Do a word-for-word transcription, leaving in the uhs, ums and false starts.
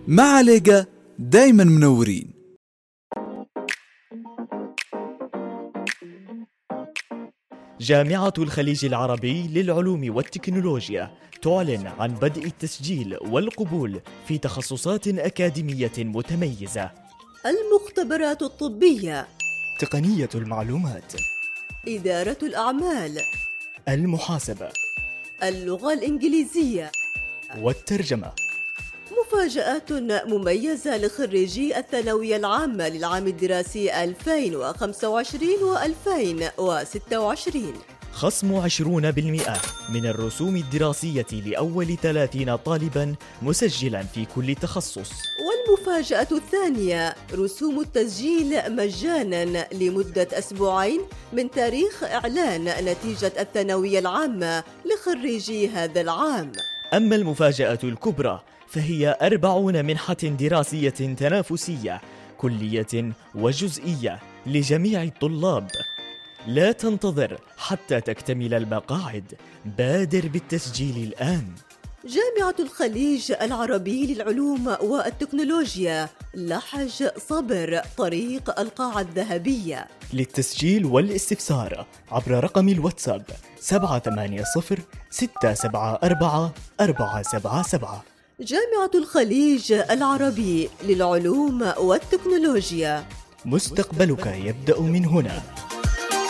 مع ليجا دايما منورين. جامعة الخليج العربي للعلوم والتكنولوجيا تعلن عن بدء التسجيل والقبول في تخصصات أكاديمية متميزة: المختبرات الطبية، تقنية المعلومات، إدارة الأعمال، المحاسبة، اللغة الإنجليزية والترجمة. مفاجآت مميزة لخريجي الثانوية العامة للعام الدراسي ألفين وخمسة وعشرين وألفين وستة وعشرين. خصم عشرون بالمئة من الرسوم الدراسية لأول ثلاثين طالباً مسجلاً في كل تخصص. والمفاجأة الثانية رسوم التسجيل مجاناً لمدة أسبوعين من تاريخ إعلان نتيجة الثانوية العامة لخريجي هذا العام. أما المفاجأة الكبرى فهي أربعون منحة دراسية تنافسية كلية وجزئية لجميع الطلاب. لا تنتظر حتى تكتمل المقاعد، بادر بالتسجيل الآن. جامعة الخليج العربي للعلوم والتكنولوجيا، لحج صبر، طريق القاعة الذهبية. للتسجيل والاستفسار عبر رقم الواتساب سبعة ثمانية صفر ستة سبعة أربعة أربعة سبعة سبعة. جامعة الخليج العربي للعلوم والتكنولوجيا، مستقبلك يبدأ من هنا.